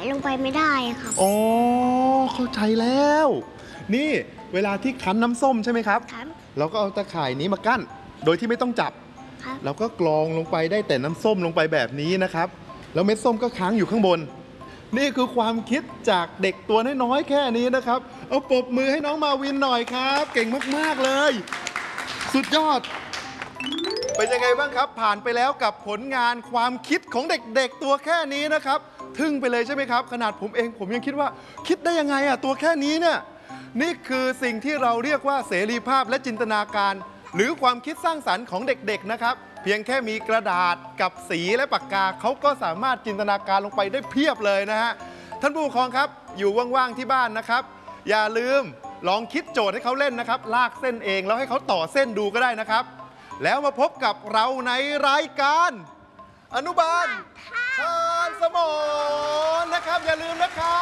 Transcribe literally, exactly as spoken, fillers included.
ลงไปไม่ได้ครับอ๋อเข้าใจแล้ว นี่เวลาที่คั้นน้ำส้มใช่ไหมครับครับเราก็เอาตะข่ายนี้มากั้นโดยที่ไม่ต้องจับเราก็กรองลงไปได้แต่น้ำส้มลงไปแบบนี้นะครับแล้วเม็ดส้มก็ค้างอยู่ข้างบนนี่คือความคิดจากเด็กตัวน้อยๆแค่นี้นะครับเอาปรบมือให้น้องมาวินหน่อยครับเก่งมากๆเลยสุดยอดเป็นยังไงบ้างครับผ่านไปแล้วกับผลงานความคิดของเด็กๆตัวแค่นี้นะครับทึ่งไปเลยใช่ไหมครับขนาดผมเองผมยังคิดว่าคิดได้ยังไงอะตัวแค่นี้เนี่ยนี่คือสิ่งที่เราเรียกว่าเสรีภาพและจินตนาการหรือความคิดสร้างสรรค์ของเด็กๆนะครับเพียงแค่มีกระดาษกับสีและปากกาเขาก็สามารถจินตนาการลงไปได้เพียบเลยนะฮะท่านผู้ปกครองครับอยู่ว่างๆที่บ้านนะครับอย่าลืมลองคิดโจทย์ให้เขาเล่นนะครับลากเส้นเองแล้วให้เขาต่อเส้นดูก็ได้นะครับแล้วมาพบกับเราในรายการอนุบาลชาญสมรนะครับอย่าลืมนะครับ